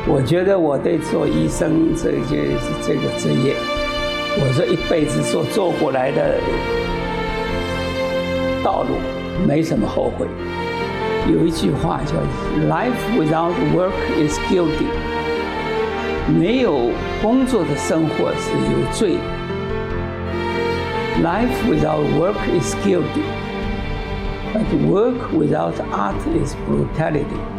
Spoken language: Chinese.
我觉得我对做医生这个职业，我这一辈子做过来的道路，没什么后悔。有一句话叫 "Life without work is guilty"， 没有工作的生活是有罪的。Life without work is guilty, but work without art is brutality.